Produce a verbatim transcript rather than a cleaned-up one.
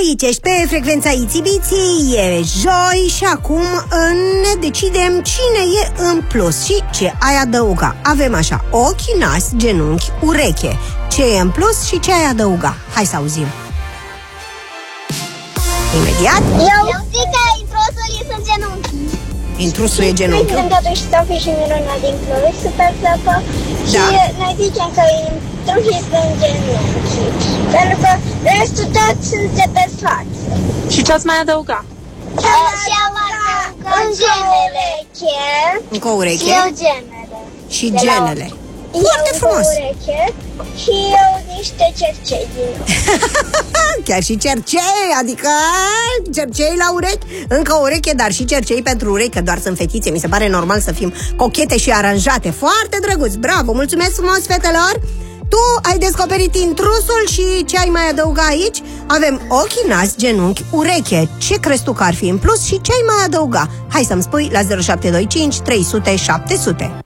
Aici ești pe frecvența Itibiții, e joi și acum ne decidem cine e în plus și ce ai adăuga. Avem așa, ochi, nas, genunchi, ureche. Ce e în plus și ce ai adăuga? Hai să auzim. Imediat. Eu zic că intrusul sunt genunchii. Intrusul e genunchiul. Noi suntem totuși Sofie și Miruna din Cluj, super plăcă. Și noi zicem că intrusul sunt genunchii. Pentru că restul tot sunt de pe față. Și ce ați mai adăuga? Și am adăugat genele. Încă o ureche. Și eu genele. Și genele. Foarte frumos. Ureche și eu niște cercei din nou. Chiar și cercei, adică cercei la urechi. Încă o ureche, dar și cercei pentru urechi, că doar sunt fetițe. Mi se pare normal să fim cochete și aranjate. Foarte drăguț, bravo, mulțumesc frumos, fetelor. Tu ai descoperit intrusul și ce ai mai adăugat aici? Avem ochi, nas, genunchi, ureche. Ce crezi tu că ar fi în plus și ce ai mai adăuga? Hai să-mi spui la zero șapte doi cinci trei zero zero șapte zero zero.